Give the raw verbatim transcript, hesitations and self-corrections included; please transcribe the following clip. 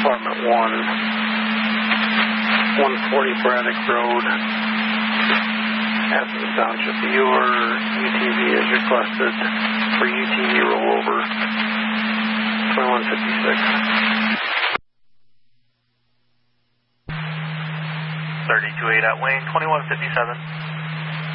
Department one, one forty Braddock Road, Athens Township. Your U T V is requested for U T V rollover, twenty-one fifty-six. thirty-two eight at Wayne, twenty-one fifty-seven.